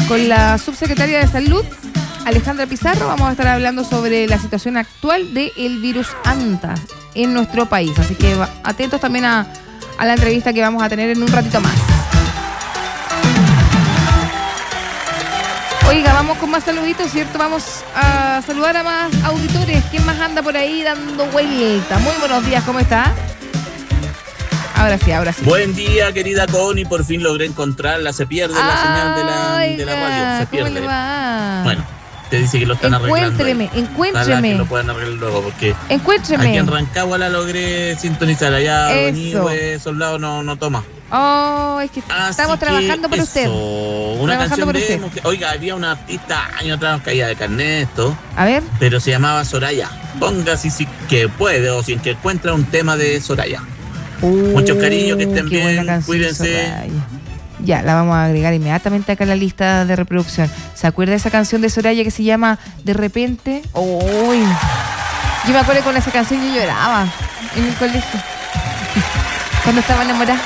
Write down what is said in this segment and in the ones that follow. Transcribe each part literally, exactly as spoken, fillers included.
con la subsecretaria de Salud, Alejandra Pizarro. Vamos a estar hablando sobre la situación actual del virus Anta en nuestro país. Así que atentos también a, a la entrevista que vamos a tener en un ratito más. Oiga, vamos con más saluditos, ¿cierto? Vamos a saludar a más auditores. ¿Quién más anda por ahí dando vuelta? Muy buenos días, ¿cómo está? Ahora sí, ahora sí. Buen día, querida Connie. Por fin logré encontrarla. Se pierde la Ay, señal de la, de la radio. Se pierde. ¿Cómo le va? Bueno, te dice que lo están encuéntreme, arreglando. Encuéntreme, Ojalá que lo puedan arreglar luego, porque encuéntreme. aquí en Rancagua la logré sintonizar. Allá Eso. Benítez, Soldado no, no toma. Oh, es que Así estamos que trabajando por eso, usted. Una Trabajando canción por de usted. que, oiga, había una artista años atrás, caída de carnet esto, A ver. pero se llamaba Soraya. Ponga si, si que puede o si es que encuentra un tema de Soraya. Uh, Muchos cariños, que estén qué buena bien, canción, cuídense. Soraya. Ya, la vamos a agregar inmediatamente acá en la lista de reproducción. ¿Se acuerda de esa canción de Soraya que se llama De repente? Uy, yo me acuerdo que con esa canción yo lloraba en el colegio cuando estaba enamorada.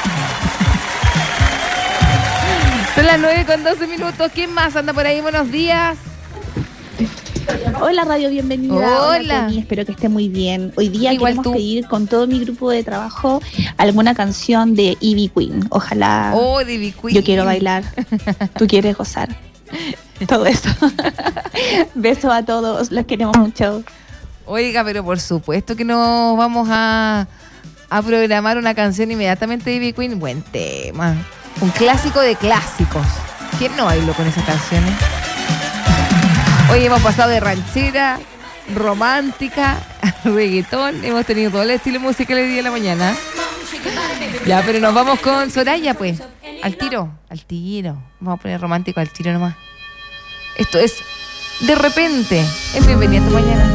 Son las nueve con doce minutos. ¿Quién más anda por ahí? Buenos días. Hola Radio, bienvenida. Hola. Hola Connie, espero que esté muy bien. Hoy día Igual queremos tú. pedir con todo mi grupo de trabajo alguna canción de Ivy Queen. Ojalá. Oh, de Ivy Queen. Yo quiero bailar, tú quieres gozar. Todo eso. Besos a todos, los queremos mucho. Oiga, pero por supuesto que nos vamos a, a programar una canción inmediatamente de Ivy Queen. Buen tema. Un clásico de clásicos. ¿Quién no bailó con esas canciones? Hoy hemos pasado de ranchera, romántica, reggaetón. Hemos tenido todo el estilo musical el día de la mañana. Ya, pero nos vamos con Soraya, pues. Al tiro, al tiro. Vamos a poner romántico al tiro nomás. Esto es De repente. Es Bienvenida a tu mañana.